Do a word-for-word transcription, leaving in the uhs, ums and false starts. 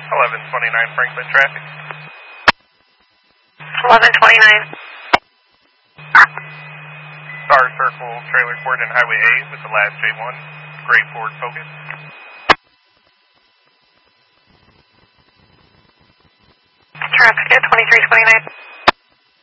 eleven twenty-nine Franklin traffic. eleven twenty-nine. Star Circle trailer court in Highway A with the last J one. Gray Ford Focus. Traffic at twenty-three twenty-nine.